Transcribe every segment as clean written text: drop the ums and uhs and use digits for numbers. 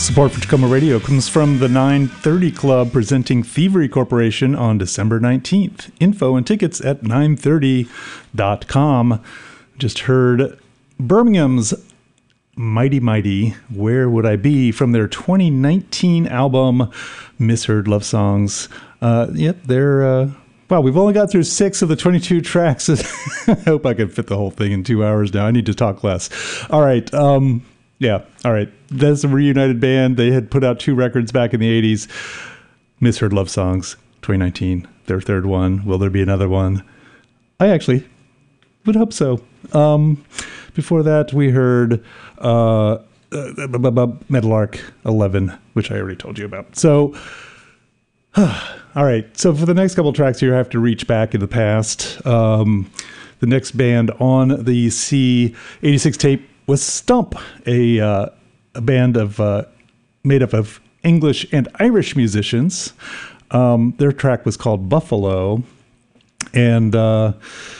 Support for Tacoma Radio comes from the 930 Club presenting Thievery Corporation on December 19th. Info and tickets at 930.com. Just heard Birmingham's Mighty Mighty, Where Would I Be, from their 2019 album, Misheard Love Songs. They're... Wow, we've only got through 6 of the 22 tracks. I hope I can fit the whole thing in 2 hours now. I need to talk less. All right. Yeah. All right. That's a reunited band. They had put out 2 records back in the 80s. Misheard Love Songs, 2019. Their third one. Will there be another one? I actually would hope so. Before that, we heard Meadowlark 11, which I already told you about. So, all right. So for the next couple tracks here, I have to reach back in the past. The next band on the C86 tape was Stump, a band of made up of English and Irish musicians. Their track was called Buffalo, and the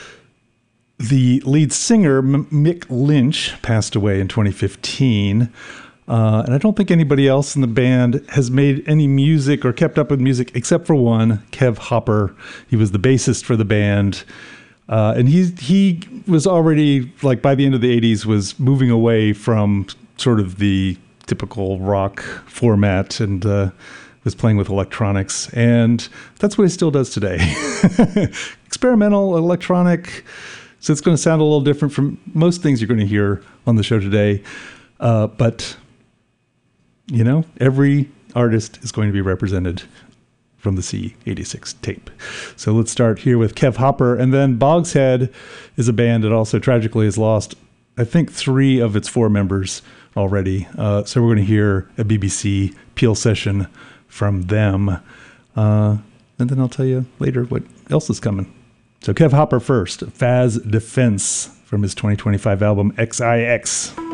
lead singer Mick Lynch passed away in 2015. And I don't think anybody else in the band has made any music or kept up with music except for one, Kev Hopper. He was the bassist for the band. And he was already, like, by the end of the 80s, was moving away from sort of the typical rock format and was playing with electronics. And that's what he still does today. Experimental, electronic. So it's going to sound a little different from most things you're going to hear on the show today. But, you know, every artist is going to be represented from the C86 tape. So let's start here with Kev Hopper, and then Bogshead is a band that also tragically has lost, I think, 3 of its 4 members already. So we're going to hear a BBC Peel session from them. And then I'll tell you later what else is coming. So Kev Hopper first, Faz Defense from his 2025 album XIX.